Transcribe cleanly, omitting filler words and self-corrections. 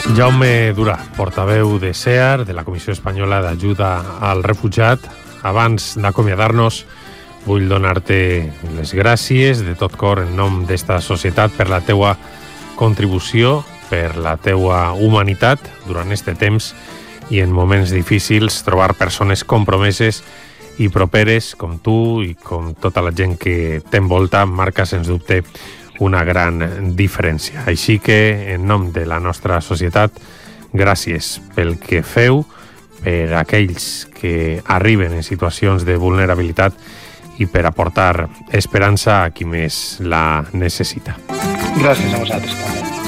Jaume Durà, portaveu de SEAR, de la Comissió Espanyola d'Ajuda al Refugiat. Abans d'acomiadar-nos, vull donar-te les gràcies de tot cor en nom d'esta societat per la teua contribució, per la teua humanitat durant este temps i en moments difícils trobar persones compromeses i properes com tu i com tota la gent que t'envolta marca sens dubte una gran diferència. Així que, en nom de la nostra societat, gràcies pel que feu, per aquells que arriben en situacions de vulnerabilitat i per aportar esperança a qui més la necessita. Gràcies a vosaltres també.